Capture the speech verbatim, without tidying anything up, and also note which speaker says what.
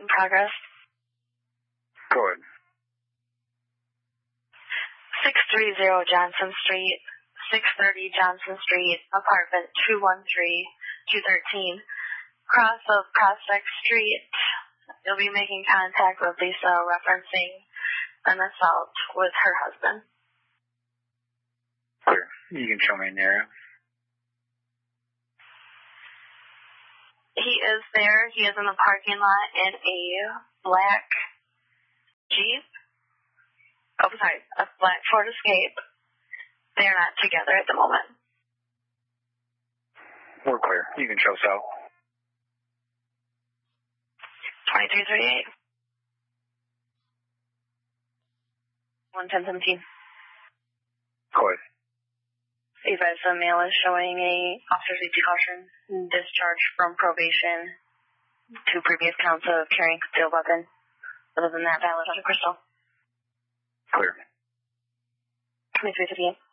Speaker 1: in progress.
Speaker 2: Go ahead.
Speaker 1: six thirty Johnson Street, six thirty Johnson Street, apartment two one three, two thirteen, cross of Prospect Street. You'll be making contact with Lisa referencing an assault with her husband.
Speaker 2: Clear. You can show me an area.
Speaker 1: He is there. He is in the parking lot in a black Jeep. Oh, sorry, a black Ford Escape. They're not together at the moment.
Speaker 2: We're clear. You can show south.
Speaker 1: twenty-three thirty-eight. one ten seventeen.
Speaker 2: Go ahead.
Speaker 1: Advise the male is showing a officer safety caution, discharge from probation, two previous counts of carrying concealed weapon. Other than that, valid under crystal.
Speaker 2: Clear.
Speaker 1: twenty-three fifty-eight.